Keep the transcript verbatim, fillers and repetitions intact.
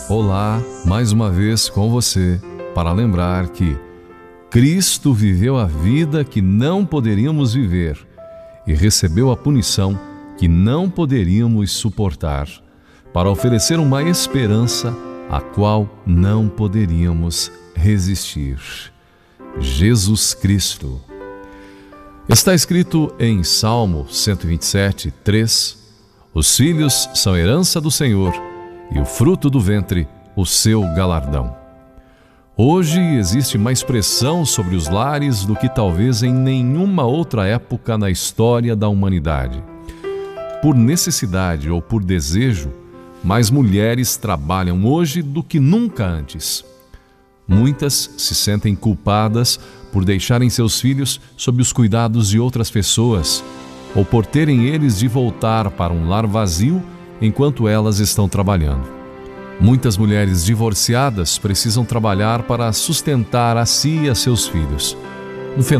Olá, mais uma vez com você, para lembrar que Cristo viveu a vida que não poderíamos viver e recebeu a punição que não poderíamos suportar, para oferecer uma esperança a qual não poderíamos resistir. Jesus Cristo. Está escrito em Salmo cento e vinte e sete, três: os filhos são herança do Senhor, e o fruto do ventre, o seu galardão. Hoje existe mais pressão sobre os lares do que talvez em nenhuma outra época na história da humanidade. Por necessidade ou por desejo, mais mulheres trabalham hoje do que nunca antes. Muitas se sentem culpadas por deixarem seus filhos sob os cuidados de outras pessoas, ou por terem eles de voltar para um lar vazio enquanto elas estão trabalhando. Muitas mulheres divorciadas precisam trabalhar para sustentar a si e a seus filhos. No